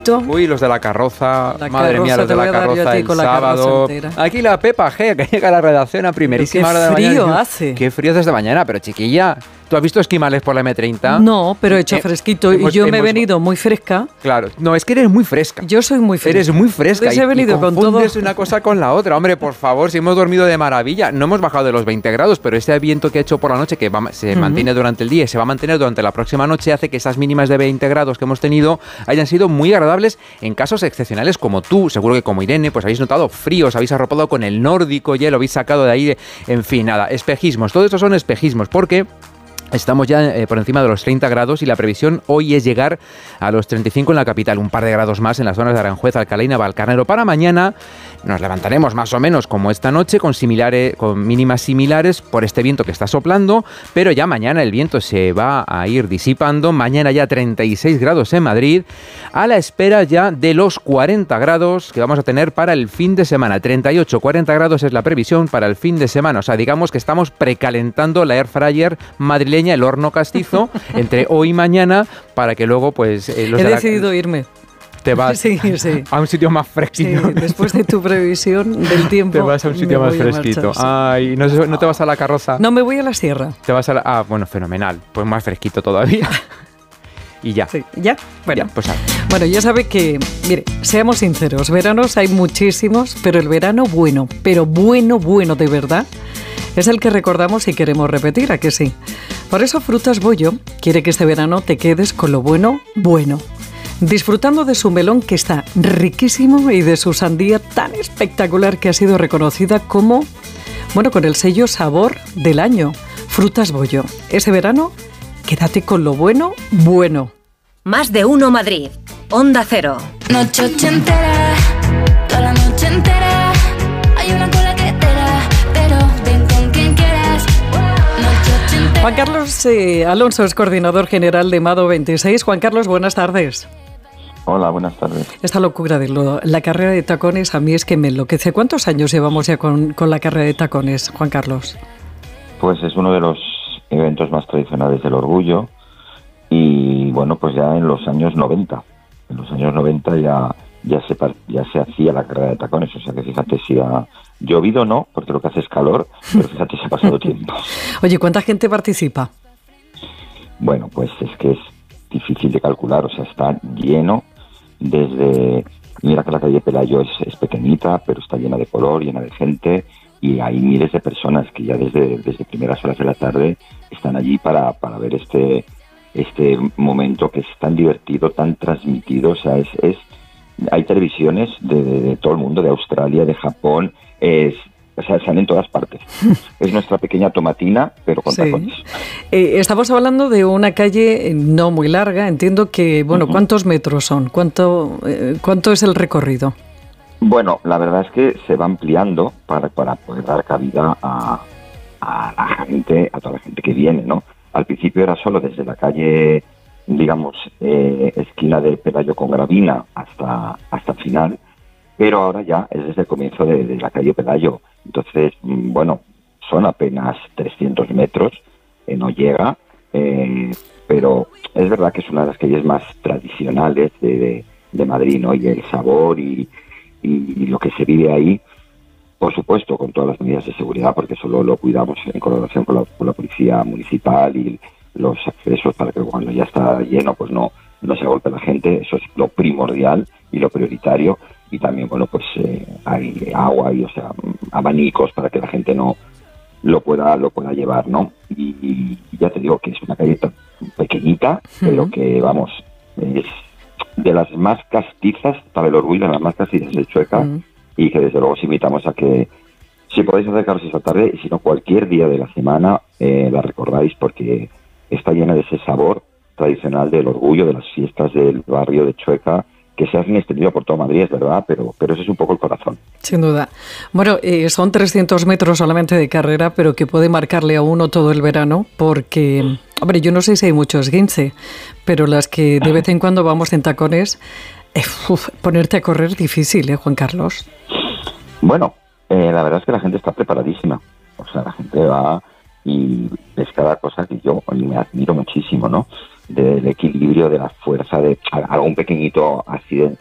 Uy, los de la carroza, madre mía, los de la carroza el sábado. Aquí la Pepa G, que llega a la redacción a primerísima hora de la mañana. ¡Qué frío hace! ¡Qué frío desde mañana! Pero chiquilla, ¿tú has visto esquimales por la M30? No, pero he hecho fresquito y yo me he venido muy fresca. Claro, no, es que eres muy fresca. Yo soy muy fresca. Eres muy fresca. Entonces he venido con todo. Confundes una cosa con la otra. Hombre, por favor, si hemos dormido de maravilla. No hemos bajado de los 20 grados, pero este viento que ha hecho por la noche, que se mantiene durante el día y se va a mantener durante la próxima noche, hace que esas mínimas de 20 grados que hemos tenido hayan sido muy agradables en casos excepcionales como tú. Seguro que como Irene, pues habéis notado frío, os habéis arropado con el nórdico, ya lo habéis sacado de ahí. En fin, nada, espejismos. Todo esto son espejismos, porque estamos ya por encima de los 30 grados y la previsión hoy es llegar a los 35 en la capital, un par de grados más en las zonas de Aranjuez, Alcalá y Navalcarnero. Para mañana nos levantaremos más o menos como esta noche, con mínimas similares por este viento que está soplando, pero ya mañana el viento se va a ir disipando. Mañana ya 36 grados en Madrid, a la espera ya de los 40 grados que vamos a tener para el fin de semana. 38, 40 grados es la previsión para el fin de semana. O sea, digamos que estamos precalentando la air fryer madrileña, el horno castizo, entre hoy y mañana, para que luego pues... He decidido irme. Te vas a un sitio más fresquito. Sí, después de tu previsión del tiempo. Te vas a un sitio más fresquito. Ay, ¿no te vas a la carroza? No, me voy a la sierra. Te vas a la... Ah, bueno, fenomenal. Pues más fresquito todavía. Y ya. Sí, ¿ya? Bueno, ya, pues bueno, ya sabe que, mire, seamos sinceros, veranos hay muchísimos, pero el verano bueno, pero bueno de verdad, es el que recordamos y queremos repetir, ¿a que sí? Por eso Frutas Bollo quiere que este verano te quedes con lo bueno, disfrutando de su melón que está riquísimo y de su sandía tan espectacular que ha sido reconocida como, bueno, con el sello Sabor del Año. Frutas Bollo. Ese verano, quédate con lo bueno. Más de uno Madrid. Onda Cero. Noche ochentera, toda la noche entera. Hay una cola que te da, pero ven con quien quieras. Noche ochentera. Juan Carlos Alonso es coordinador general de Mado 26. Juan Carlos, buenas tardes. Hola, buenas tardes. Esta locura de la carrera de tacones a mí es que me enloquece. ¿Cuántos años llevamos ya con la carrera de tacones, Juan Carlos? Pues es uno de los eventos más tradicionales del orgullo y bueno, pues ya en los años 90. En los años 90 ya se hacía la carrera de tacones, o sea que fíjate si ha llovido, no, porque lo que hace es calor, pero fíjate si ha pasado tiempo. Oye, ¿cuánta gente participa? Bueno, pues es que es difícil de calcular, o sea, está lleno desde... Mira que la calle Pelayo es pequeñita, pero está llena de color, llena de gente, y hay miles de personas que ya desde primeras horas de la tarde están allí para ver este momento que es tan divertido, tan transmitido. O sea, hay televisiones de todo el mundo, de Australia, de Japón, o sea, están en todas partes. Es nuestra pequeña tomatina, pero con tacones. Estamos hablando de una calle no muy larga. Entiendo que, bueno, ¿cuántos metros son? ¿Cuánto es el recorrido? Bueno, la verdad es que se va ampliando para poder dar cabida a la gente, a toda la gente que viene, ¿no? Al principio era solo desde la calle, digamos, esquina de Pelayo con Gravina hasta el final, pero ahora ya es desde el comienzo de la calle Pelayo. Entonces, bueno, son apenas 300 metros, no llega, pero es verdad que es una de las calles más tradicionales de Madrid, ¿no? Y el sabor y lo que se vive ahí, por supuesto, con todas las medidas de seguridad, porque solo lo cuidamos en colaboración con la policía municipal y los accesos para que cuando ya está lleno, pues no se golpe la gente. Eso es lo primordial y lo prioritario. Y también, bueno, pues hay agua y, o sea, abanicos para que la gente no lo pueda llevar, ¿no? Y ya te digo que es una calle pequeñita, pero que, vamos, es de las más castizas para el orgullo, de las más castizas de Chueca, y que desde luego os invitamos a que, si podéis acercaros esta tarde, y si no cualquier día de la semana, la recordáis, porque está llena de ese sabor tradicional del orgullo, de las fiestas del barrio de Chueca, que se han extendido por toda Madrid, es verdad, pero ese es un poco el corazón. Sin duda. Bueno, son 300 metros solamente de carrera, pero que puede marcarle a uno todo el verano, porque, hombre, yo no sé si hay mucho esguince, pero las que de vez en cuando vamos en tacones, ponerte a correr difícil, Juan Carlos. Bueno, la verdad es que la gente está preparadísima. O sea, la gente va y ves cada cosa que yo me admiro muchísimo, ¿no? del equilibrio, de la fuerza, de algún pequeñito accidente